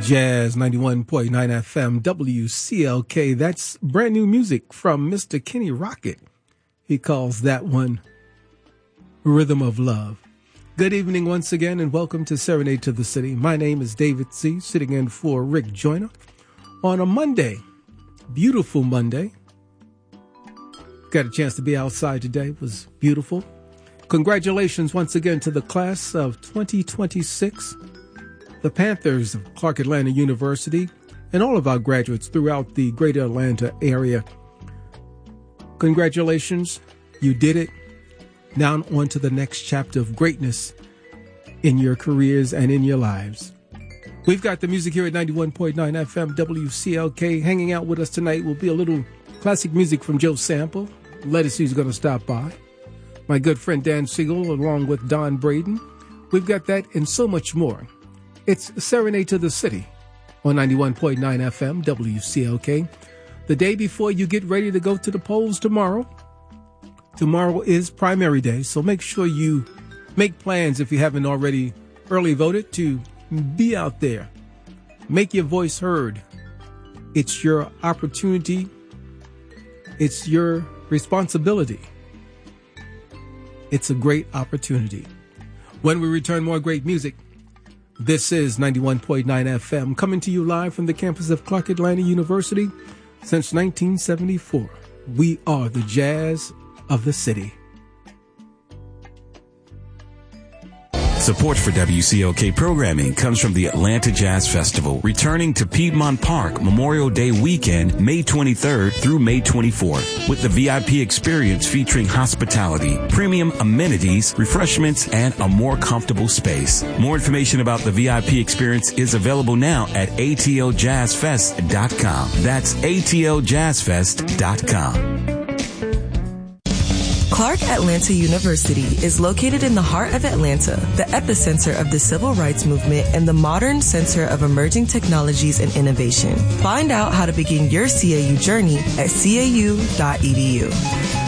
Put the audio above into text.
Jazz 91.9 FM WCLK. That's brand new music from Mr. Kenny Rocket. He calls that one Rhythm of Love. Good evening once again and welcome to Serenade to the City. My name is David C., sitting in for Rick Joyner on a Monday. Beautiful Monday. Got a chance to be outside today. It was beautiful. Congratulations once again to the class of 2026. The Panthers of Clark Atlanta University, and all of our graduates throughout the greater Atlanta area. Congratulations, you did it. Now on to the next chapter of greatness in your careers and in your lives. We've got the music here at 91.9 FM WCLK. Hanging out with us tonight will be a little classic music from Joe Sample. Lettucey's going to stop by. My good friend Dan Siegel along with Don Braden. We've got that and so much more. It's Serenade to the City on 91.9 FM WCLK. The day before you get ready to go to the polls tomorrow. Tomorrow is primary day, so make sure you make plans if you haven't already early voted to be out there. Make your voice heard. It's your opportunity. It's your responsibility. It's a great opportunity. When we return, more great music. This is 91.9 FM, coming to you live from the campus of Clark Atlanta University since 1974. We are the jazz of the city. Support for WCLK programming comes from the Atlanta Jazz Festival, returning to Piedmont Park Memorial Day weekend, May 23rd through May 24th, with the VIP experience featuring hospitality, premium amenities, refreshments, and a more comfortable space. More information about the VIP experience is available now at atljazfest.com. That's atljazfest.com. Clark Atlanta University is located in the heart of Atlanta, the epicenter of the civil rights movement and the modern center of emerging technologies and innovation. Find out how to begin your CAU journey at cau.edu.